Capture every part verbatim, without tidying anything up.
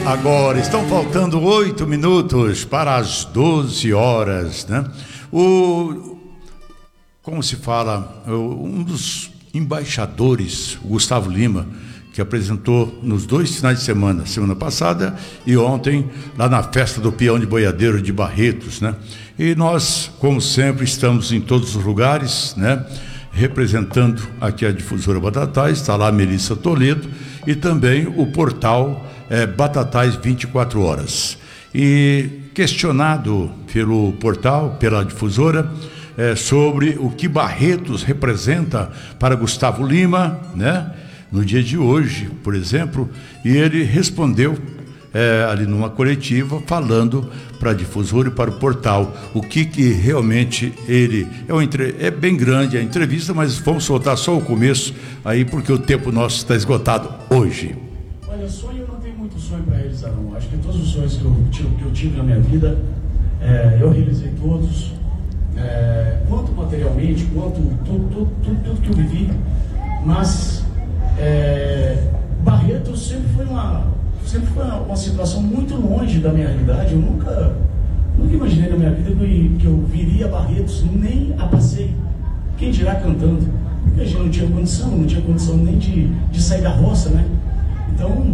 Agora estão faltando oito minutos para as doze horas, né? O, como se fala, um dos embaixadores, o Gustavo Lima, que apresentou nos dois finais de semana, semana passada e ontem, lá na festa do Peão de Boiadeiro de Barretos, né? E nós, como sempre, estamos em todos os lugares, né? Representando aqui a Difusora Batatais, está lá a Melissa Toledo e também o portal é, Batatais vinte e quatro horas. E questionado pelo portal, pela Difusora, é, sobre o que Barretos representa para Gustavo Lima, né? No dia de hoje, por exemplo, e ele respondeu é, ali numa coletiva, falando para a Difusora e para o portal o que, que realmente ele... É, uma, é bem grande a entrevista, mas vamos soltar só o começo aí, porque o tempo nosso está esgotado hoje. Olha, sonho eu não tenho muito sonho para realizar, não. Acho que todos os sonhos que eu, que eu tive na minha vida, é, eu realizei todos, é, quanto materialmente, quanto tudo, tudo, tudo, tudo que eu vivi, mas... É, Barretos sempre foi uma sempre foi uma, uma situação muito longe da minha realidade. Eu nunca nunca imaginei na minha vida que eu, que eu viria a Barretos nem a passeio, quem dirá cantando, porque a gente não tinha condição não tinha condição nem de, de sair da roça, né? Então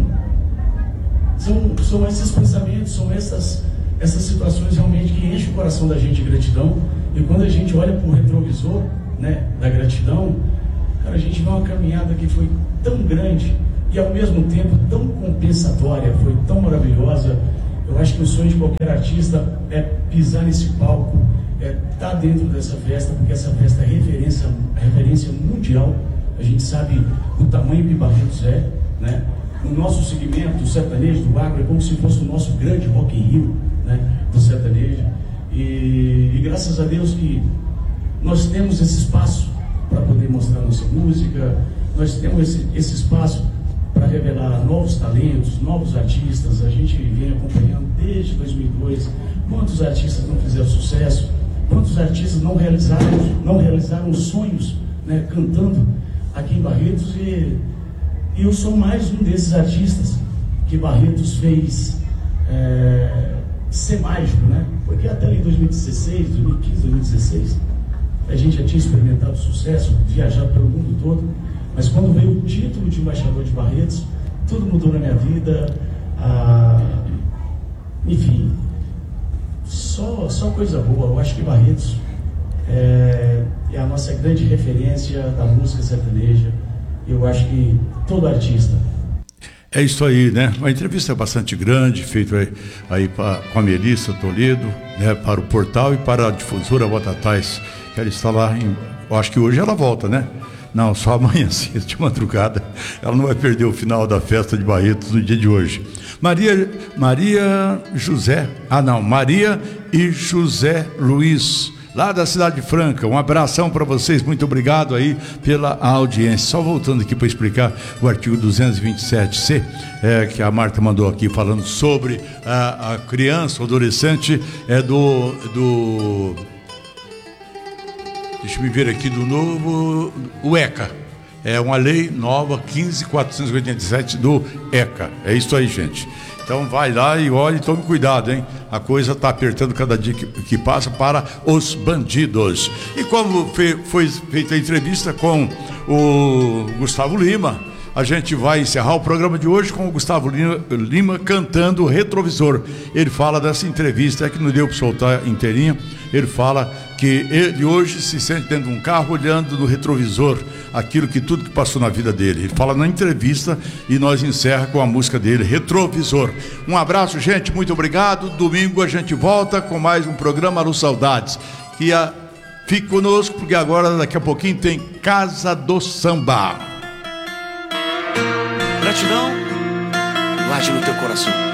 são, são esses pensamentos, são essas, essas situações realmente que enchem o coração da gente de gratidão. E quando a gente olha para o retrovisor, né, da gratidão, cara, a gente vê uma caminhada que foi tão grande e ao mesmo tempo tão compensatória, foi tão maravilhosa. Eu acho que o sonho de qualquer artista é pisar nesse palco, é estar dentro dessa festa, porque essa festa é referência, referência mundial. A gente sabe o tamanho que Barretos é, né? O nosso segmento, o sertanejo do agro, é como se fosse o nosso grande Rock in Rio, né, do sertanejo. E, e graças a Deus que nós temos esse espaço para poder mostrar nossa música, nós temos esse, esse espaço para revelar novos talentos, novos artistas. A gente vem acompanhando desde dois mil e dois quantos artistas não fizeram sucesso, quantos artistas não realizaram, não realizaram sonhos, né, cantando aqui em Barretos, e, e eu sou mais um desses artistas que Barretos fez é, ser mágico, né? Porque até em dois mil e dezesseis, dois mil e quinze, dois mil e dezesseis a gente já tinha experimentado sucesso, viajado pelo mundo todo, mas quando veio o título de embaixador de Barretos, tudo mudou na minha vida. Ah, enfim, só, só coisa boa. Eu acho que Barretos é, é a nossa grande referência da música sertaneja. Eu acho que todo artista... É isso aí, né? Uma entrevista bastante grande, feita aí, aí pra, com a Melissa Toledo, né, para o portal e para a Difusora Batatais. Ela está lá, em, eu acho que hoje ela volta, né? Não, só amanhã cedo, de madrugada. Ela não vai perder o final da festa de Barretos no dia de hoje. Maria, Maria José, ah não, Maria e José Luiz, lá da Cidade Franca. Um abração para vocês, muito obrigado aí pela audiência. Só voltando aqui para explicar o artigo duzentos e vinte e sete C, é, que a Marta mandou aqui, falando sobre a, a criança, o adolescente, é do... do deixa eu ver aqui do novo, o ECA, é uma lei nova, quinze mil quatrocentos e oitenta e sete do ECA, é isso aí, gente. Então vai lá e olhe, tome cuidado, hein? A coisa está apertando cada dia que, que passa para os bandidos. E como fe, foi feita a entrevista com o Gustavo Lima, a gente vai encerrar o programa de hoje com o Gustavo Lima, Lima cantando Retrovisor. Ele fala dessa entrevista, é que não deu para soltar inteirinha. Ele fala que ele hoje se sente dentro de um carro olhando no retrovisor aquilo que tudo que passou na vida dele. Ele fala na entrevista e nós encerra com a música dele, Retrovisor. Um abraço, gente, muito obrigado. Domingo a gente volta com mais um programa Alô Saudades. E a... fique conosco, porque agora daqui a pouquinho tem Casa do Samba. Gratidão, guarde no teu coração.